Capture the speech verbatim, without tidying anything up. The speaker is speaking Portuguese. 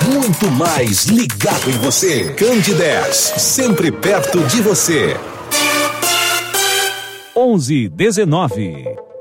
Muito mais ligado em você. Candidez, sempre perto de você. onze, dezenove.